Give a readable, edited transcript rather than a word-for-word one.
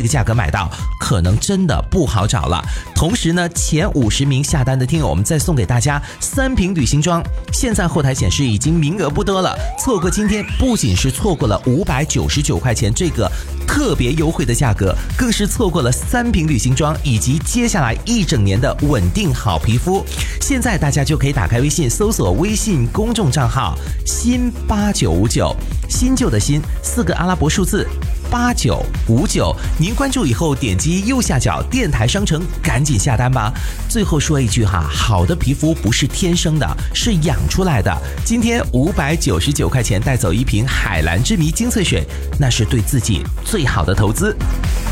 个价格买到，可能真的不好找了。同时呢，前50名下单的听友，我们再送给大家3瓶旅行装。现在后台显示已经名额不多了，错过今天不仅是错过了599块钱这个特别优惠的价格，更是错过了3瓶旅行装以及接下来1整年的稳定好皮肤。现在大家就可以打开微信，搜索微信公众账号新8959，新旧的新4个阿拉伯数字8959，您关注以后点击右下角电台商城，赶紧下单吧。最后说一句哈，好的皮肤不是天生的，是养出来的。今天599块钱带走1瓶海蓝之谜精粹水，那是对自己最好的投资。